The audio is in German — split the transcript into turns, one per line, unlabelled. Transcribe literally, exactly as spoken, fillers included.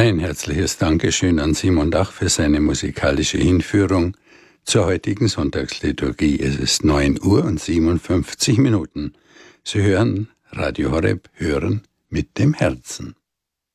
Ein herzliches Dankeschön an Simon Dach für seine musikalische Hinführung zur heutigen Sonntagsliturgie. Es ist neun Uhr und siebenundfünfzig Minuten. Sie hören Radio Horeb, hören mit dem Herzen.